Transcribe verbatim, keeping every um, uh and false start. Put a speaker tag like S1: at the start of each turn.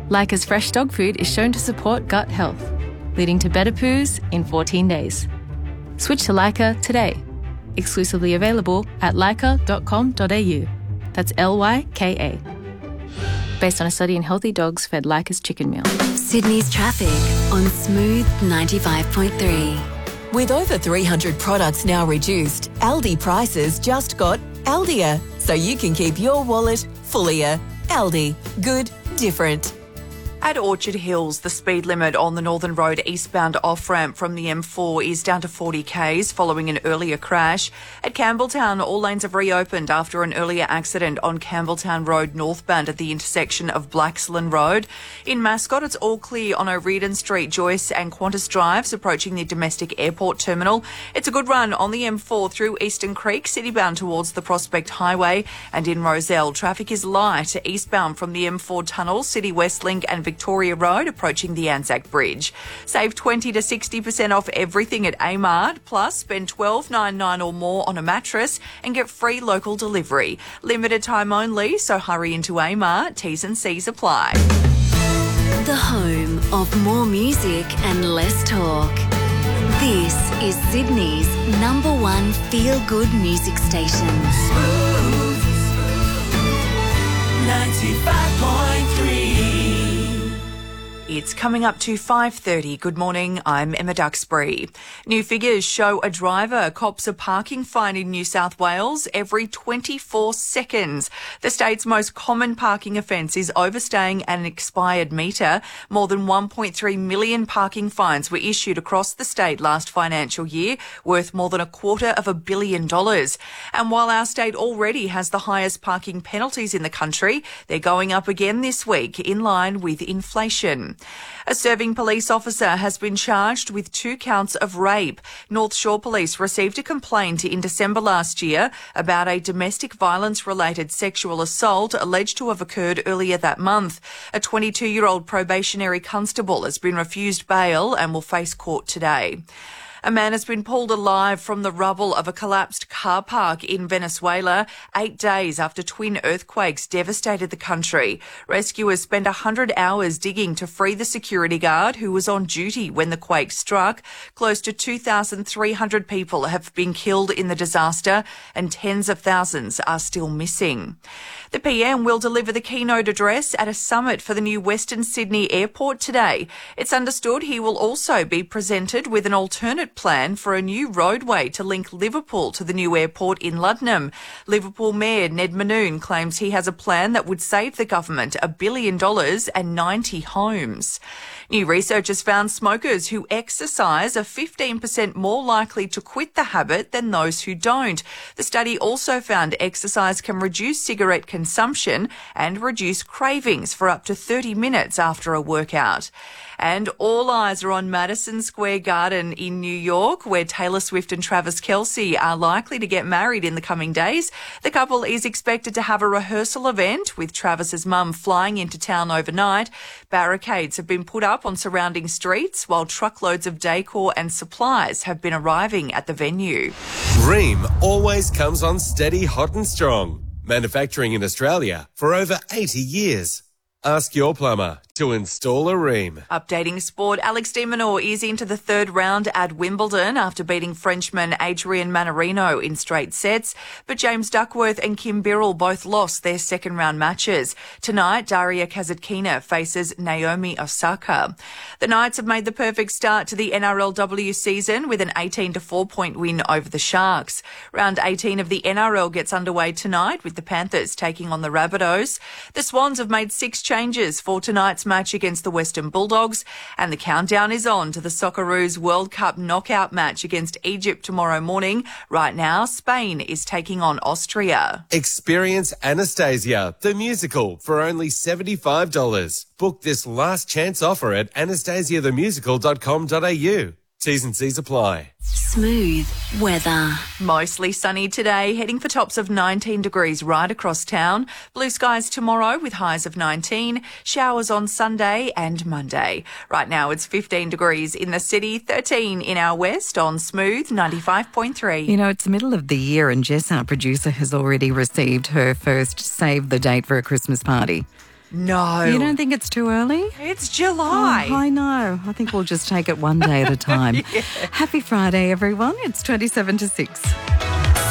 S1: Leica's fresh dog food is shown to support gut health, leading to better poos in fourteen days. Switch to Leica today. Exclusively available at leica dot com dot a u. That's L Y K A. Based on a study in healthy dogs fed Leica's chicken meal.
S2: Sydney's traffic on Smooth ninety-five point three.
S3: With over three hundred products now reduced, Aldi prices just got Aldier, so you can keep your wallet fullier. Aldi. Good. Different.
S4: At Orchard Hills, the speed limit on the Northern Road eastbound off-ramp from the M four is down to forty k's following an earlier crash. At Campbelltown, all lanes have reopened after an earlier accident on Campbelltown Road northbound at the intersection of Blaxland Road. In Mascot, it's all clear on O'Riordan Street, Joyce and Qantas Drives approaching the domestic airport terminal. It's a good run on the M four through Eastern Creek, citybound towards the Prospect Highway. And in Rozelle, traffic is light eastbound from the M four tunnel, City West Link and Victoria Road approaching the Anzac Bridge. Save twenty to sixty percent off everything at Amart, plus spend twelve dollars ninety-nine or more on a mattress and get free local delivery. Limited time only, so hurry into Amart. T's and C's apply.
S2: The home of more music and less talk. This is Sydney's number one feel-good music station.
S5: Smooth ninety-five point three.
S4: It's coming up to five thirty. Good morning, I'm Emma Duxbury. New figures show a driver cops a parking fine in New South Wales every twenty-four seconds. The state's most common parking offence is overstaying an expired metre. More than one point three million parking fines were issued across the state last financial year, worth more than a quarter of a billion dollars. And while our state already has the highest parking penalties in the country, they're going up again this week in line with inflation. A serving police officer has been charged with two counts of rape. North Shore Police received a complaint in December last year about a domestic violence-related sexual assault alleged to have occurred earlier that month. A twenty-two-year-old probationary constable has been refused bail and will face court today. A man has been pulled alive from the rubble of a collapsed car park in Venezuela eight days after twin earthquakes devastated the country. Rescuers spent one hundred hours digging to free the security guard who was on duty when the quake struck. Close to two thousand three hundred people have been killed in the disaster and tens of thousands are still missing. The P M will deliver the keynote address at a summit for the new Western Sydney Airport today. It's understood he will also be presented with an alternate plan for a new roadway to link Liverpool to the new airport in Luddenham. Liverpool Mayor Ned Manoon claims he has a plan that would save the government a billion dollars and ninety homes. New research has found smokers who exercise are fifteen percent more likely to quit the habit than those who don't. The study also found exercise can reduce cigarette consumption and reduce cravings for up to thirty minutes after a workout. And all eyes are on Madison Square Garden in New York, where Taylor Swift and Travis Kelce are likely to get married in the coming days. The couple is expected to have a rehearsal event, with Travis's mum flying into town overnight. Barricades have been put up on surrounding streets, while truckloads of decor and supplies have been arriving at the venue.
S6: Rheem always comes on steady, hot and strong. Manufacturing in Australia for over eighty years. Ask your plumber to install a Rheem.
S4: Updating sport, Alex de Minaur is into the third round at Wimbledon after beating Frenchman Adrian Manarino in straight sets. But James Duckworth and Kim Birrell both lost their second round matches. Tonight, Daria Kasatkina faces Naomi Osaka. The Knights have made the perfect start to the N R L W season with an eighteen to four point win over the Sharks. Round eighteen of the N R L gets underway tonight with the Panthers taking on the Rabbitohs. The Swans have made six changes for tonight's match against the Western Bulldogs, and the countdown is on to the Socceroos World Cup knockout match against Egypt tomorrow morning. Right now, Spain is taking on Austria.
S6: Experience Anastasia, the musical, for only seventy-five dollars. Book this last chance offer at anastasia the musical dot com dot a u. T's and C's apply.
S2: Smooth weather.
S4: Mostly sunny today, heading for tops of nineteen degrees right across town. Blue skies tomorrow with highs of nineteen. Showers on Sunday and Monday. Right now it's fifteen degrees in the city, thirteen in our west on Smooth ninety-five point three.
S7: You know, it's the middle of the year and Jess, our producer, has already received her first save the date for a Christmas party.
S4: No.
S7: You don't think it's too early?
S4: It's July.
S7: Oh, I know. I think we'll just take it one day at a time. yeah. Happy Friday, everyone. It's twenty-seven to six.